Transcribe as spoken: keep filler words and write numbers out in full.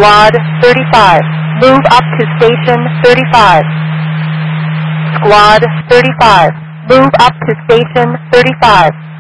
Squad thirty-five, move up to Station thirty-five. Squad thirty-five, move up to Station thirty-five.